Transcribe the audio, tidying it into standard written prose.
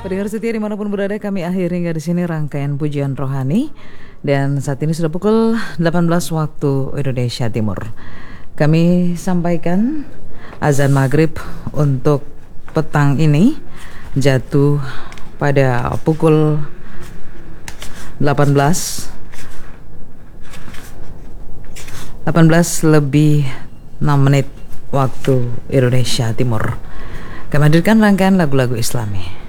Pendengar setia dimanapun berada, kami akhiri hingga di sini rangkaian pujian rohani. Dan saat ini sudah pukul 18 waktu Indonesia Timur. Kami sampaikan azan maghrib untuk petang ini jatuh pada pukul 18 lebih 6 menit waktu Indonesia Timur. Kami hadirkan rangkaian lagu-lagu Islami.